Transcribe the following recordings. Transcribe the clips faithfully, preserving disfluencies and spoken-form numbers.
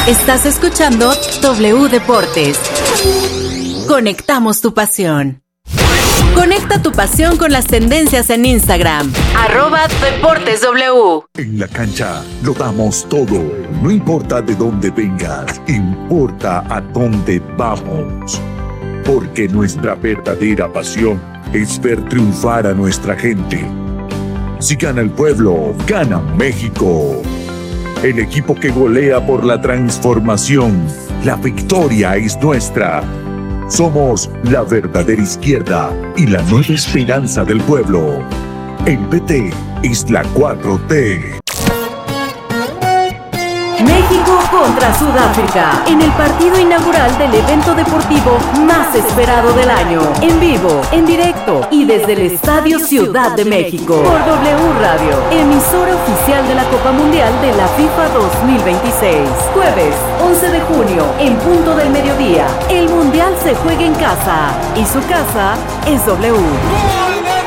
Estás escuchando W Deportes. Conectamos tu pasión. Conecta tu pasión con las tendencias en Instagram. Arroba Deportes W. En la cancha lo damos todo. No importa de dónde vengas, importa a dónde vamos. Porque nuestra verdadera pasión es ver triunfar a nuestra gente. Si gana el pueblo, gana México. El equipo que golea por la transformación. La victoria es nuestra. Somos la verdadera izquierda y la nueva esperanza del pueblo. El P T es la cuatro T. México contra Sudáfrica, en el partido inaugural del evento deportivo más esperado del año. En vivo, en directo y desde el Estadio Ciudad de México. Por W Radio, emisora oficial de la Copa Mundial de la FIFA dos mil veintiséis. Jueves, once de junio, en punto del mediodía. El Mundial se juega en casa y su casa es W. ¡Gol de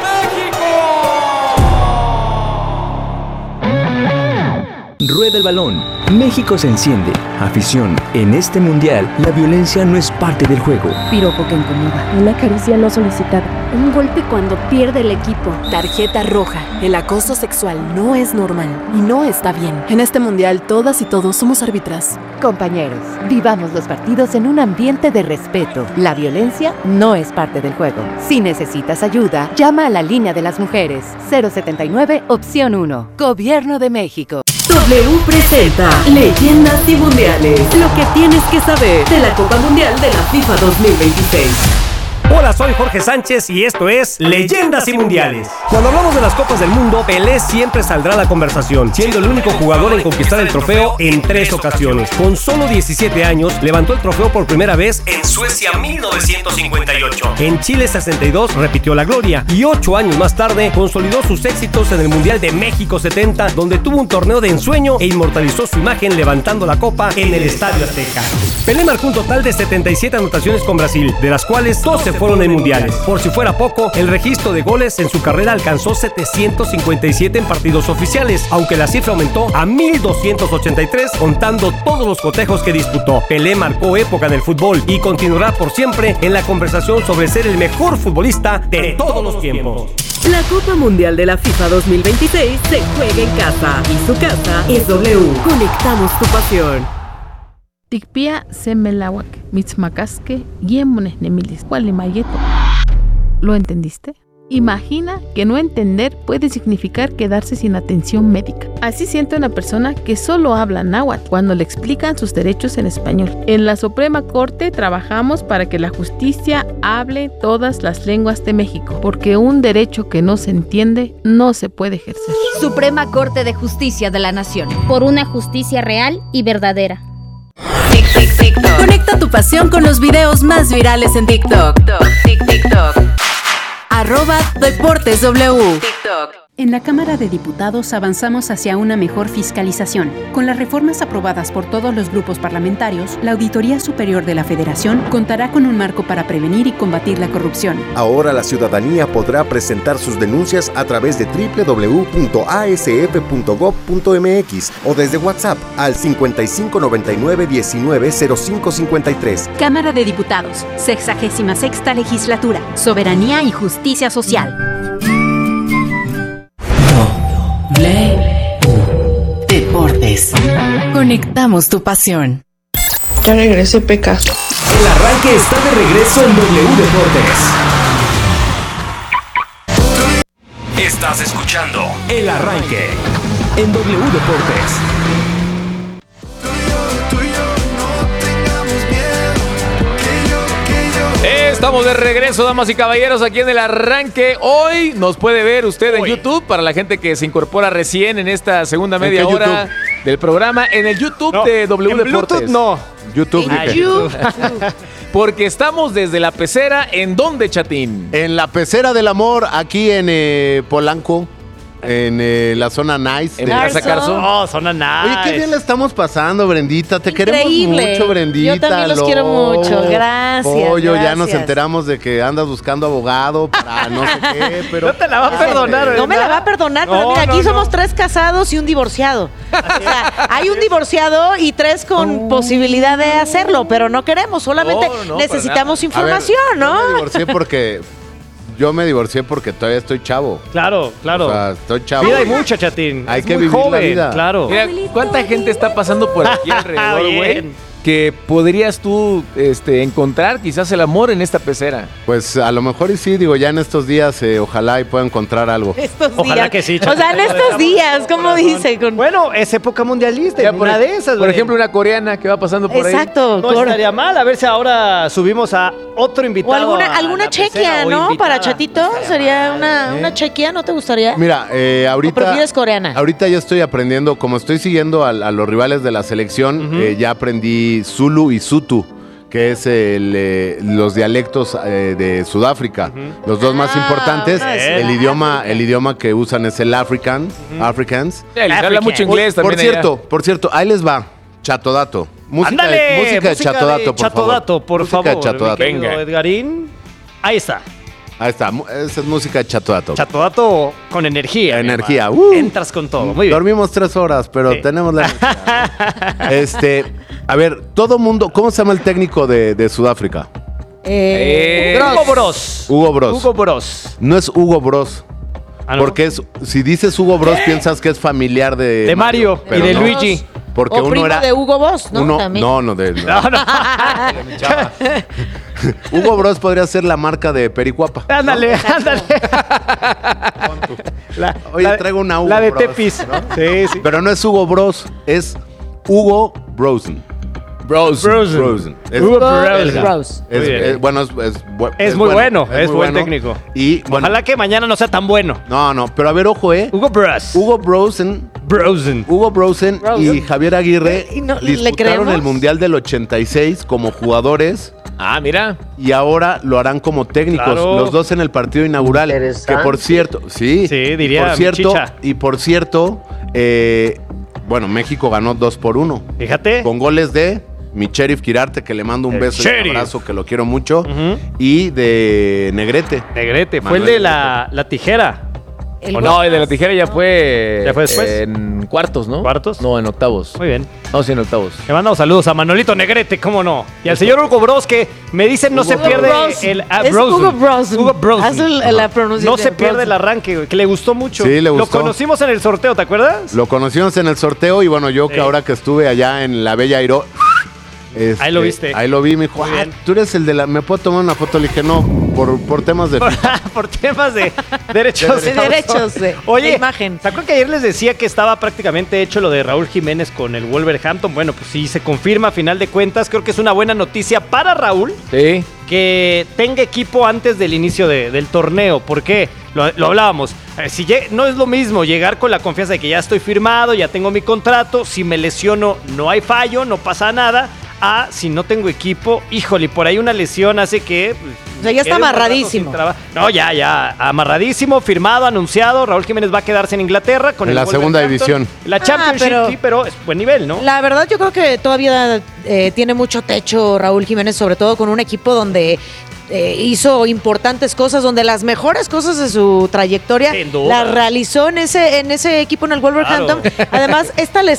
México! Rueda el balón. México se enciende. Afición, en este mundial la violencia no es parte del juego. Piropo que incomoda. Una caricia no solicitada. Un golpe cuando pierde el equipo. Tarjeta roja. El acoso sexual no es normal y no está bien. En este mundial todas y todos somos árbitras. Compañeros, vivamos los partidos en un ambiente de respeto. La violencia no es parte del juego. Si necesitas ayuda, llama a la línea de las mujeres. cero setenta y nueve, opción uno. Gobierno de México. W presenta Leyendas y Mundiales. Lo que tienes que saber de la Copa Mundial de la FIFA dos mil veintiséis. Hola, soy Jorge Sánchez y esto es Leyendas y Mundiales. Cuando hablamos de las Copas del Mundo, Pelé siempre saldrá a la conversación, siendo el único jugador en conquistar el trofeo en tres ocasiones. Con solo diecisiete años, levantó el trofeo por primera vez en Suecia mil novecientos cincuenta y ocho. En Chile sesenta y dos repitió la gloria y ocho años más tarde consolidó sus éxitos en el Mundial de México setenta, donde tuvo un torneo de ensueño e inmortalizó su imagen levantando la copa en el Estadio Azteca. Pelé marcó un total de setenta y siete anotaciones con Brasil, de las cuales doce fueron en mundiales. Por si fuera poco, el registro de goles en su carrera alcanzó setecientos cincuenta y siete en partidos oficiales, aunque la cifra aumentó a mil doscientos ochenta y tres contando todos los cotejos que disputó. Pelé marcó época en el fútbol y continuará por siempre en la conversación sobre ser el mejor futbolista de todos los tiempos. La Copa Mundial de la FIFA dos mil veintiséis se juega en casa y su casa es W. Conectamos tu pasión. Tikpia semelawak, mitzmacasque, yemones nemilis, cualimayeto. ¿Lo entendiste? Imagina que no entender puede significar quedarse sin atención médica. Así siente una persona que solo habla náhuatl cuando le explican sus derechos en español. En la Suprema Corte trabajamos para que la justicia hable todas las lenguas de México, porque un derecho que no se entiende no se puede ejercer. Suprema Corte de Justicia de la Nación. Por una justicia real y verdadera. Conecta tu pasión con los videos más virales en TikTok. TikTok. Arroba Deportes W. TikTok. En la Cámara de Diputados avanzamos hacia una mejor fiscalización. Con las reformas aprobadas por todos los grupos parlamentarios, la Auditoría Superior de la Federación contará con un marco para prevenir y combatir la corrupción. Ahora la ciudadanía podrá presentar sus denuncias a través de doble u doble u doble u punto a s f punto gob punto m x o desde WhatsApp al cincuenta y cinco noventa y nueve diecinueve cero cinco cincuenta y tres. Cámara de Diputados, sexagésima sexta Legislatura, Soberanía y Justicia Social. Deportes. Conectamos tu pasión. Ya regresé, Peca. El arranque está de regreso en W Deportes. Estás escuchando El Arranque en W Deportes. Estamos de regreso, damas y caballeros, aquí en El Arranque. Hoy nos puede ver usted en Hoy. YouTube, para la gente que se incorpora recién en esta segunda media hora YouTube? del programa, en el YouTube no, de W en Deportes. Bluetooth no, YouTube. Ah, YouTube. Porque estamos desde la pecera, ¿en dónde, Chatín? En la pecera del amor, aquí en eh, Polanco. en eh, la zona nice. ¿En de Plaza Carso? Oh, zona nice. Oye, qué bien la estamos pasando, Brendita. Te Increíble. queremos mucho, Brendita. Yo también los Lobo, quiero mucho. Gracias. Pollo, ya gracias. nos enteramos de que andas buscando abogado para no sé qué, pero... No te la va a perdonar, No me la va a perdonar, pero No, mira, aquí no, somos no. tres casados y un divorciado. O sea, hay un divorciado y tres con posibilidad de hacerlo, pero no queremos, solamente No, no, necesitamos A ver, información, Yo ¿no? me divorcié porque... Yo me divorcié porque todavía estoy chavo. Claro, claro. O sea, estoy chavo. Vida hay mucha, Chatín. Hay Es que muy vivir la joven, vida. Claro. Mira, ¿cuánta gente está pasando por aquí alrededor, güey? Bien. Que podrías tú este, encontrar quizás el amor en esta pecera. Pues a lo mejor y sí, digo, ya en estos días eh, ojalá y pueda encontrar algo. Estos Ojalá días. que sí, O sea, en estos días, ¿cómo dice? Con... Bueno, es época mundialista, Ya, por, una de esas, por güey. ejemplo, una coreana que va pasando por ahí. Exacto. No cor- estaría mal, a ver si ahora subimos a otro O invitado. alguna, a alguna la pecera, chequia, o ¿no? invitada. Para Chatito, sería una, una chequia, ¿no te gustaría? Mira, eh, ahorita... ¿O prefieres coreana? Ahorita ya estoy aprendiendo, como estoy siguiendo a, a los rivales de la selección, Ujú. eh, ya aprendí Zulu y Sutu, que es el, eh, los dialectos eh, de Sudáfrica. Los dos más Ah, importantes, una de el Sudáfrica. idioma, el idioma que usan es el African, Africans. Ya, les habla mucho inglés Por también. cierto, por cierto, ahí les va, Chatodato. Música, Ándale, de, música de Chatodato, por Chatodato, favor. por Música favor. de Chatodato. mi querido Venga. Edgarín. Ahí está. Ahí está, mu- esa es música de Chatodato. Chatodato con energía. mi Energía, hermano. uh. Entras con todo. Muy bien. Dormimos tres horas, pero Sí. tenemos la energía, ¿no? Este, a ver, todo mundo, ¿cómo se llama el técnico de, de Sudáfrica? Eh, Eh, Bros. Hugo Bros. Hugo Bros. Hugo Bros. No es Hugo Bros. Ah, ¿no? Porque es, si dices Hugo Bros, piensas que es familiar de, De Mario y pero de no, Luigi. Porque o uno primo era. de Hugo Boss, ¿no? uno, También. no, no, de. no. No, no. Hugo Bros podría ser la marca de Pericuapa. Ándale, ándale. La- Oye, la- traigo una Hugo La de Bros, Tepis. ¿no? Sí, sí. Pero no es Hugo Bros, es Hugo Brosen. Bros. Brosen. Brosen. Es- Hugo es- Brosen. Bros. es- Muy bien. es- bueno, es, es bu- Es muy bueno, es buen técnico. Y bueno, Ojalá que mañana no sea tan bueno. no, no, pero a ver, ojo, eh. Hugo Bros. Hugo Brosen, Brosen. Hugo Brosen Brosen. y Javier Aguirre ¿Y no- le disputaron creemos? el Mundial del ochenta y seis como jugadores Ah, mira. y ahora lo harán como técnicos, Claro. los dos en el partido inaugural. Que por cierto, sí, Sí, diría por cierto, Michicha. y por cierto, eh, bueno, México ganó dos por uno Fíjate. con goles de mi Sheriff Quirarte, que le mando un El beso y Sheriff. un abrazo, que lo quiero mucho, Ujú. y de Negrete. Negrete. Fue el Manuel de la, la tijera. El O no, el de la tijera ya fue. ¿Ya fue después? En cuartos, ¿no? ¿Cuartos? No, en octavos. Muy bien. No, sí, en octavos. Le mandamos saludos a Manolito Negrete, cómo no. Y al señor Hugo Bros, que me dicen no se Hugo pierde Bros. el. ah, Es Brosen. Hugo Brosen. Hugo Brosen. Haz el- la pronunciación. No se pierde Brosen. el arranque, güey, que le gustó mucho. Sí, le gustó. Lo conocimos en el sorteo, ¿te acuerdas? Lo conocimos en el sorteo y bueno, yo Sí. que ahora que estuve allá en la Bella Airo. este, Ahí lo viste. Ahí lo vi, me dijo, Muy ah, bien. tú eres el de la. ¿Me puedo tomar una foto? Le dije, no, por, por temas de. Por temas de derechos. De derechos de- Oye, de imagen. ¿te acuerdas que ayer les decía que estaba prácticamente hecho lo de Raúl Jiménez con el Wolverhampton? Bueno, pues sí, se confirma a final de cuentas. Creo que es una buena noticia para Raúl Sí. que tenga equipo antes del inicio de- del torneo. ¿Por qué? Lo, lo hablábamos. Eh, si lleg- no es lo mismo llegar con la confianza de que ya estoy firmado, ya tengo mi contrato, si me lesiono no hay fallo, no pasa nada. A si no tengo equipo, híjole, por ahí una lesión hace que... pues, O sea, ya está quede un rato amarradísimo. sin traba- No, ya, ya, amarradísimo, firmado, anunciado. Raúl Jiménez va a quedarse en Inglaterra con En el la segunda Wolverhampton. división. La Championship, Ah, pero- sí, pero es buen nivel, ¿no? La verdad, yo creo que todavía eh, tiene mucho techo Raúl Jiménez, sobre todo con un equipo donde eh, hizo importantes cosas, donde las mejores cosas de su trayectoria Sin duda. las realizó en ese, en ese equipo en el Wolverhampton. Claro. Además, esta les-